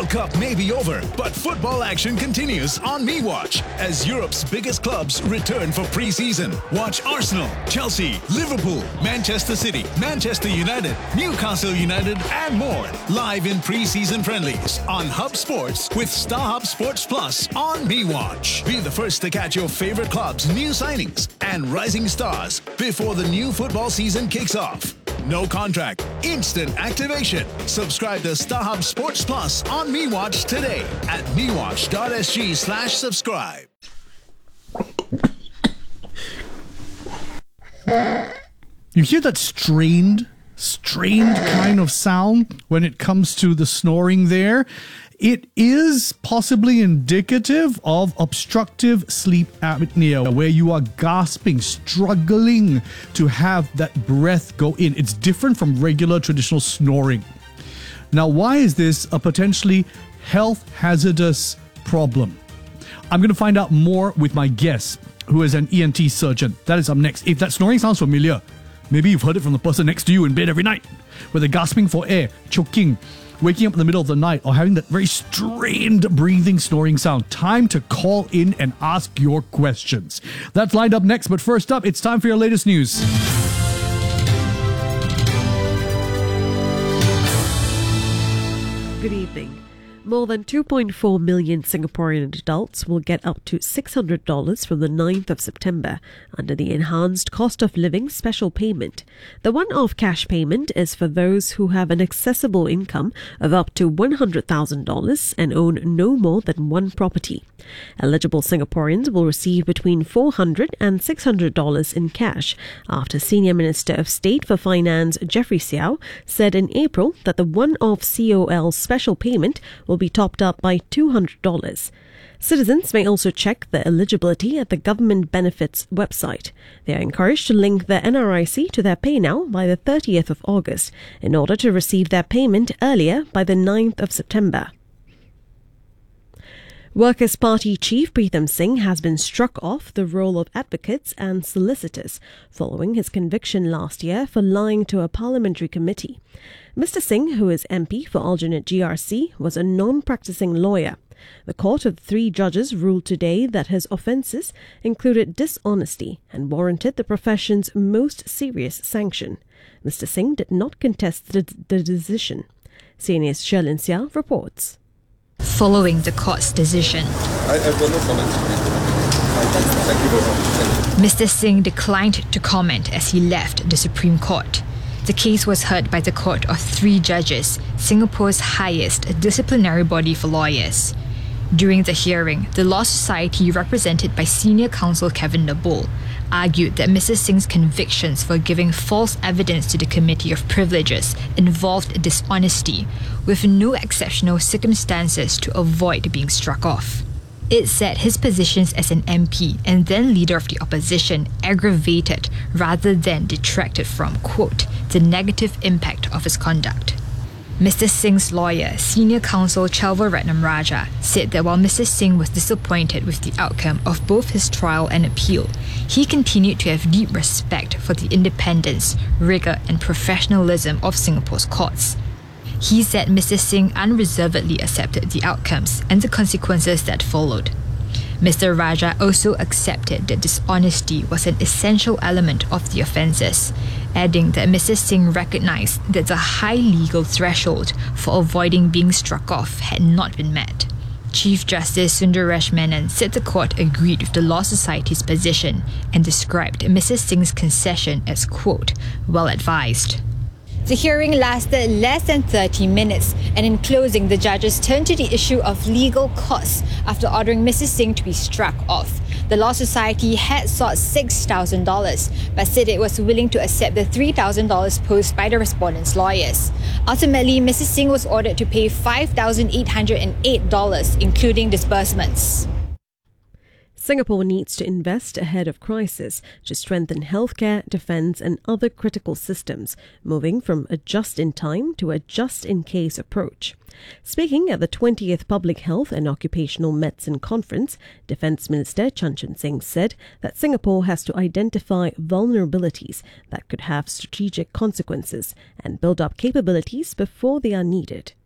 Cup may be over, but football action continues on MeWatch as Europe's biggest clubs return for pre-season. Watch Arsenal, Chelsea, Liverpool, Manchester City, Manchester United, Newcastle United, and more live in pre-season friendlies on Hub Sports with StarHub Sports Plus on MeWatch. Be the first to catch your favorite clubs' new signings and rising stars before the new football season kicks off. No contract, instant activation. Subscribe to StarHub Sports Plus on MeWatch today at mewatch.sg/subscribe. You hear that strained kind of sound when it comes to the snoring there? It is possibly indicative of obstructive sleep apnea, where you are gasping, struggling to have that breath go in. It's different from regular traditional snoring. Now, why is this a potentially health hazardous problem? I'm going to find out more with my guest, who is an ENT surgeon. That is up next. If that snoring sounds familiar, maybe you've heard it from the person next to you in bed every night, where they're gasping for air, choking, waking up in the middle of the night, or having that very strained breathing, snoring sound. Time to call in and ask your questions. That's lined up next, but first up, it's time for your latest news. Good evening. More than 2.4 million Singaporean adults will get up to $600 from the 9th of September under the Enhanced Cost of Living Special Payment. The one-off cash payment is for those who have an accessible income of up to $100,000 and own no more than one property. Eligible Singaporeans will receive between $400 and $600 in cash after Senior Minister of State for Finance Jeffrey Seow said in April that the one-off COL special payment will be topped up by $200. Citizens may also check their eligibility at the Government Benefits website. They are encouraged to link their NRIC to their PayNow by the 30th of August in order to receive their payment earlier by the 9th of September. Workers' Party Chief Pritham Singh has been struck off the role of advocates and solicitors following his conviction last year for lying to a parliamentary committee. Mr. Singh, who is MP for alternate GRC, was a non-practicing lawyer. The court of 3 judges ruled today that his offences included dishonesty and warranted the profession's most serious sanction. Mr. Singh did not contest the decision. CNA's Sherlyn Sia reports. Following the court's decision, Mr. Singh declined to comment as he left the Supreme Court. The case was heard by the court of 3 judges, Singapore's highest disciplinary body for lawyers. During the hearing, the Law Society, represented by Senior Counsel Kevin Nabul, argued that Mr. Singh's convictions for giving false evidence to the Committee of Privileges involved dishonesty, with no exceptional circumstances to avoid being struck off. It said his positions as an MP and then leader of the opposition aggravated rather than detracted from, quote, the negative impact of his conduct. Mr. Singh's lawyer, Senior Counsel Chelvaratnam Raja, said that while Mr. Singh was disappointed with the outcome of both his trial and appeal, he continued to have deep respect for the independence, rigour and professionalism of Singapore's courts. He said Mr. Singh unreservedly accepted the outcomes and the consequences that followed. Mr. Raja also accepted that dishonesty was an essential element of the offences, adding that Mr. Singh recognised that the high legal threshold for avoiding being struck off had not been met. Chief Justice Sundaresh Menon said the court agreed with the Law Society's position and described Mr. Singh's concession as, quote, well advised. The hearing lasted less than 30 minutes, and in closing, the judges turned to the issue of legal costs after ordering Mrs. Singh to be struck off. The Law Society had sought $6,000, but said it was willing to accept the $3,000 posed by the respondents' lawyers. Ultimately, Mrs. Singh was ordered to pay $5,808, including disbursements. Singapore needs to invest ahead of crisis to strengthen healthcare, defence and other critical systems, moving from a just-in-time to a just-in-case approach. Speaking at the 20th Public Health and Occupational Medicine Conference, Defence Minister Chan Chun Sing said that Singapore has to identify vulnerabilities that could have strategic consequences and build up capabilities before they are needed.